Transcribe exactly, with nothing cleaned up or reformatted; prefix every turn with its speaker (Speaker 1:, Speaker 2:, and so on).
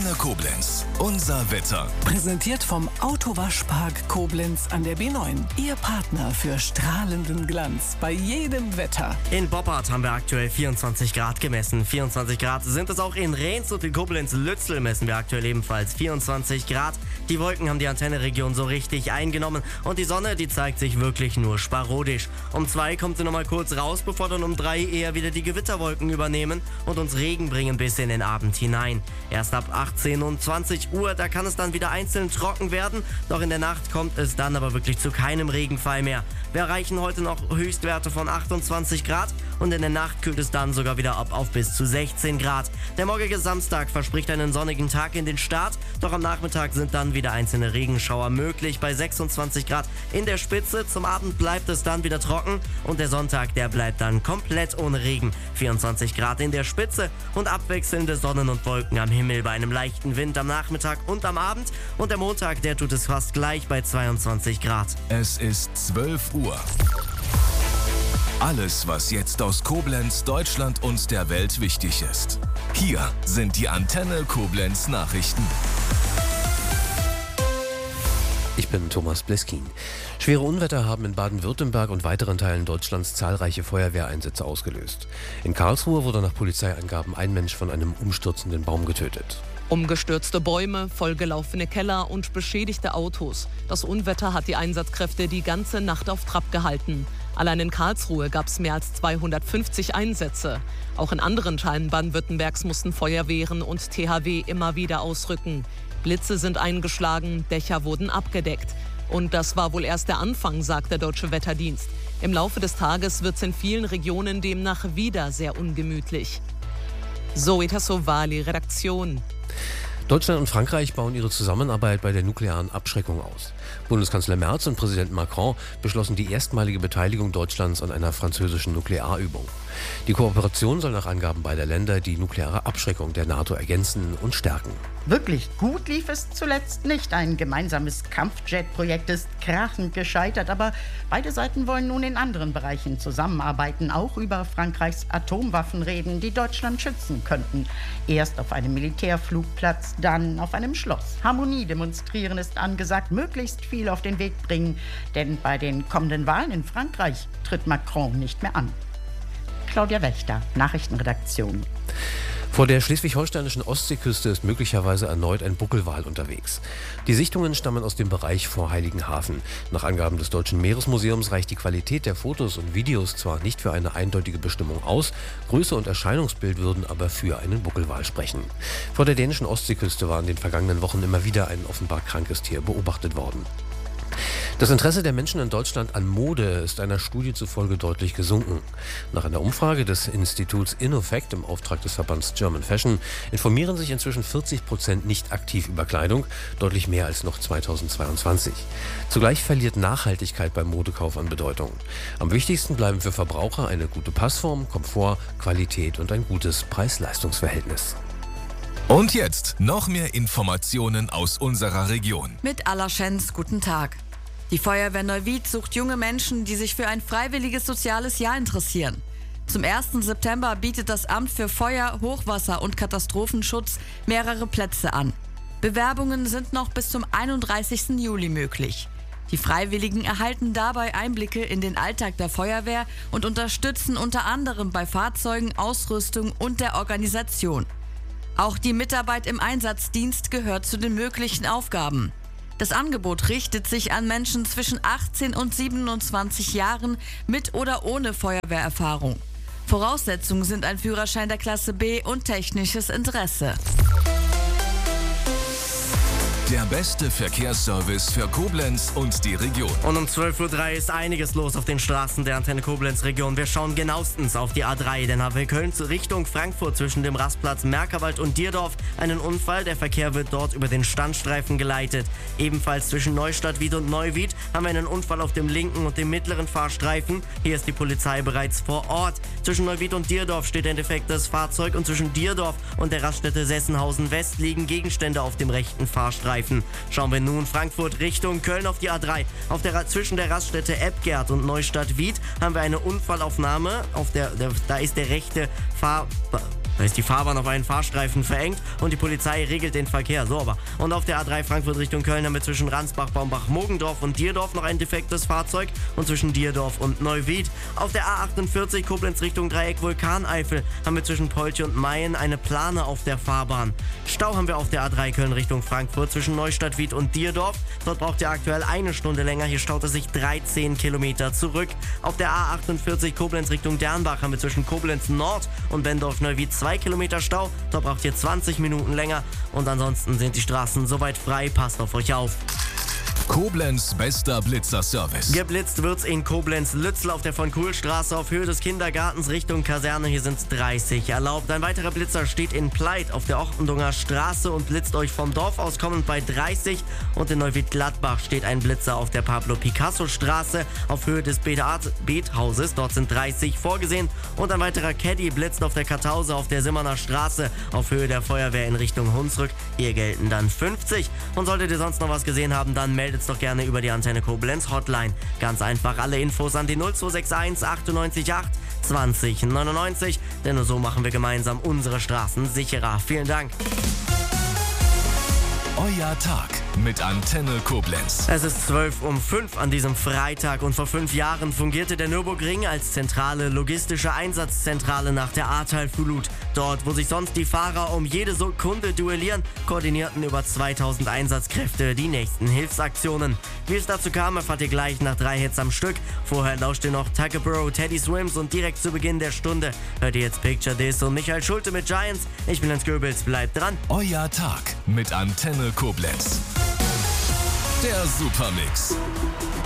Speaker 1: Antenne Koblenz. Unser Wetter.
Speaker 2: Präsentiert vom Autowaschpark Koblenz an der B neun. Ihr Partner für strahlenden Glanz bei jedem Wetter.
Speaker 3: In Boppard haben wir aktuell vierundzwanzig Grad gemessen. vierundzwanzig Grad sind es auch in Rehns und in Koblenz-Lützel messen wir aktuell ebenfalls vierundzwanzig Grad. Die Wolken haben die Antenneregion so richtig eingenommen und die Sonne, die zeigt sich wirklich nur sporadisch. Um zwei kommt sie nochmal kurz raus, bevor dann um drei eher wieder die Gewitterwolken übernehmen und uns Regen bringen bis in den Abend hinein. Erst ab achtzehn und zwanzig Uhr, da kann es dann wieder einzeln trocken werden, doch in der Nacht kommt es dann aber wirklich zu keinem Regenfall mehr. Wir erreichen heute noch Höchstwerte von achtundzwanzig Grad und in der Nacht kühlt es dann sogar wieder ab auf bis zu sechzehn Grad. Der morgige Samstag verspricht einen sonnigen Tag in den Start, doch am Nachmittag sind dann wieder einzelne Regenschauer möglich bei sechsundzwanzig Grad in der Spitze. Zum Abend bleibt es dann wieder trocken und der Sonntag, der bleibt dann komplett ohne Regen. vierundzwanzig Grad in der Spitze und abwechselnde Sonnen und Wolken am Himmel bei einem leichten Wind am Nachmittag und am Abend. Und der Montag, der tut es fast gleich bei zweiundzwanzig Grad.
Speaker 1: Es ist zwölf Uhr. Alles, was jetzt aus Koblenz, Deutschland und der Welt wichtig ist. Hier sind die Antenne Koblenz Nachrichten.
Speaker 4: Ich bin Thomas Bleskin. Schwere Unwetter haben in Baden-Württemberg und weiteren Teilen Deutschlands zahlreiche Feuerwehreinsätze ausgelöst. In Karlsruhe wurde nach Polizeiangaben ein Mensch von einem umstürzenden Baum getötet.
Speaker 5: Umgestürzte Bäume, vollgelaufene Keller und beschädigte Autos. Das Unwetter hat die Einsatzkräfte die ganze Nacht auf Trab gehalten. Allein in Karlsruhe gab es mehr als zweihundertfünfzig Einsätze. Auch in anderen Teilen Baden-Württembergs mussten Feuerwehren und T H W immer wieder ausrücken. Blitze sind eingeschlagen, Dächer wurden abgedeckt. Und das war wohl erst der Anfang, sagt der Deutsche Wetterdienst. Im Laufe des Tages wird es in vielen Regionen demnach wieder sehr ungemütlich. Zoe Tassovali, Redaktion.
Speaker 4: Deutschland und Frankreich bauen ihre Zusammenarbeit bei der nuklearen Abschreckung aus. Bundeskanzler Merz und Präsident Macron beschlossen die erstmalige Beteiligung Deutschlands an einer französischen Nuklearübung. Die Kooperation soll nach Angaben beider Länder die nukleare Abschreckung der NATO ergänzen und stärken.
Speaker 6: Wirklich gut lief es zuletzt nicht. Ein gemeinsames Kampfjet-Projekt ist krachend gescheitert, aber beide Seiten wollen nun in anderen Bereichen zusammenarbeiten, auch über Frankreichs Atomwaffen reden, die Deutschland schützen könnten. Erst auf einem Militärflugplatz, dann auf einem Schloss. Harmonie demonstrieren ist angesagt, möglichst viel auf den Weg bringen, denn bei den kommenden Wahlen in Frankreich tritt Macron nicht mehr an. Claudia Wächter, Nachrichtenredaktion.
Speaker 4: Vor der schleswig-holsteinischen Ostseeküste ist möglicherweise erneut ein Buckelwal unterwegs. Die Sichtungen stammen aus dem Bereich vor Heiligenhafen. Nach Angaben des Deutschen Meeresmuseums reicht die Qualität der Fotos und Videos zwar nicht für eine eindeutige Bestimmung aus, Größe und Erscheinungsbild würden aber für einen Buckelwal sprechen. Vor der dänischen Ostseeküste war in den vergangenen Wochen immer wieder ein offenbar krankes Tier beobachtet worden. Das Interesse der Menschen in Deutschland an Mode ist einer Studie zufolge deutlich gesunken. Nach einer Umfrage des Instituts InnoFact im Auftrag des Verbands German Fashion informieren sich inzwischen vierzig Prozent nicht aktiv über Kleidung, deutlich mehr als noch zweitausendzweiundzwanzig. Zugleich verliert Nachhaltigkeit beim Modekauf an Bedeutung. Am wichtigsten bleiben für Verbraucher eine gute Passform, Komfort, Qualität und ein gutes Preis-Leistungs-Verhältnis.
Speaker 1: Und jetzt noch mehr Informationen aus unserer Region.
Speaker 7: Mit Allerschenz, guten Tag. Die Feuerwehr Neuwied sucht junge Menschen, die sich für ein freiwilliges soziales Jahr interessieren. Zum ersten September bietet das Amt für Feuer, Hochwasser und Katastrophenschutz mehrere Plätze an. Bewerbungen sind noch bis zum einunddreißigsten Juli möglich. Die Freiwilligen erhalten dabei Einblicke in den Alltag der Feuerwehr und unterstützen unter anderem bei Fahrzeugen, Ausrüstung und der Organisation. Auch die Mitarbeit im Einsatzdienst gehört zu den möglichen Aufgaben. Das Angebot richtet sich an Menschen zwischen achtzehn und siebenundzwanzig Jahren mit oder ohne Feuerwehrerfahrung. Voraussetzungen sind ein Führerschein der Klasse B und technisches Interesse.
Speaker 1: Der beste Verkehrsservice für Koblenz und die Region.
Speaker 3: Und um zwölf Uhr drei ist einiges los auf den Straßen der Antenne Koblenz-Region. Wir schauen genauestens auf die A drei, denn haben wir Köln Richtung Frankfurt zwischen dem Rastplatz Merkerwald und Dierdorf einen Unfall. Der Verkehr wird dort über den Standstreifen geleitet. Ebenfalls zwischen Neustadt-Wied und Neuwied haben wir einen Unfall auf dem linken und dem mittleren Fahrstreifen. Hier ist die Polizei bereits vor Ort. Zwischen Neuwied und Dierdorf steht ein defektes Fahrzeug und zwischen Dierdorf und der Raststätte Sessenhausen West liegen Gegenstände auf dem rechten Fahrstreifen. Schauen wir nun Frankfurt Richtung Köln auf die A drei. Auf der, zwischen der Raststätte Ebgerd und Neustadt-Wied haben wir eine Unfallaufnahme. Auf der, der, da ist der rechte Fahr... Da ist die Fahrbahn auf einen Fahrstreifen verengt und die Polizei regelt den Verkehr. So aber. Und auf der A drei Frankfurt Richtung Köln haben wir zwischen Ransbach, Baumbach, Mogendorf und Dierdorf noch ein defektes Fahrzeug und zwischen Dierdorf und Neuwied. Auf der A achtundvierzig Koblenz Richtung Dreieck Vulkaneifel haben wir zwischen Polche und Mayen eine Plane auf der Fahrbahn. Stau haben wir auf der A drei Köln Richtung Frankfurt zwischen Neustadt, Wied und Dierdorf. Dort braucht ihr aktuell eine Stunde länger. Hier staut es sich dreizehn Kilometer zurück. Auf der A achtundvierzig Koblenz Richtung Dernbach haben wir zwischen Koblenz Nord und Bendorf-Neuwied zwei Kilometer Stau. Dort braucht ihr zwanzig Minuten länger. Und ansonsten sind die Straßen soweit frei. Passt auf euch auf.
Speaker 1: Koblenz bester Blitzerservice.
Speaker 3: Geblitzt wird's in Koblenz-Lützel auf der von Kuhlstraße auf Höhe des Kindergartens Richtung Kaserne. Hier sind's dreißig erlaubt. Ein weiterer Blitzer steht in Pleit auf der Ochtendunger Straße und blitzt euch vom Dorf aus kommend bei dreißig. Und in Neuwied-Gladbach steht ein Blitzer auf der Pablo-Picasso-Straße auf Höhe des Bethauses. Dort sind dreißig vorgesehen. Und ein weiterer Caddy blitzt auf der Kartause auf der Simmerner Straße auf Höhe der Feuerwehr in Richtung Hunsrück. Hier gelten dann fünfzig. Und solltet ihr sonst noch was gesehen haben, dann meldet doch gerne über die Antenne Koblenz Hotline. Ganz einfach alle Infos an die null zwei sechs eins achtundneunzig acht zwanzig neunundneunzig, denn nur so machen wir gemeinsam unsere Straßen sicherer. Vielen Dank.
Speaker 1: Euer Tag mit Antenne Koblenz.
Speaker 3: Es ist zwölf um fünf an diesem Freitag und vor fünf Jahren fungierte der Nürburgring als zentrale logistische Einsatzzentrale nach der Ahrtal-Flut. Dort, wo sich sonst die Fahrer um jede Sekunde duellieren, koordinierten über zweitausend Einsatzkräfte die nächsten Hilfsaktionen. Wie es dazu kam, erfahrt ihr gleich nach drei Hits am Stück. Vorher lauscht ihr noch Tuckabro, Teddy Swims und direkt zu Beginn der Stunde hört ihr jetzt Picture This und Michael Schulte mit Giants. Ich bin Jens Goebbels, bleibt dran.
Speaker 1: Euer Tag mit Antenne Koblenz. Der Supermix.